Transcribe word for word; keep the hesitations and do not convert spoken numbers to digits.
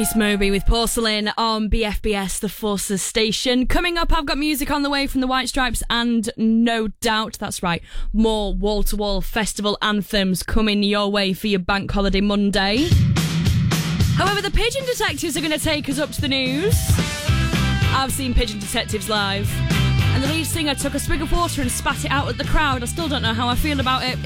It's Moby with Porcelain on B F B S, the Forces station. Coming up, I've got music on the way from the White Stripes and No Doubt, that's right, more wall-to-wall festival anthems coming your way for your Bank Holiday Monday. However, the Pigeon Detectives are going to take us up to the news. I've seen Pigeon Detectives live, and the lead singer took a swig of water and spat it out at the crowd. I still don't know how I feel about it.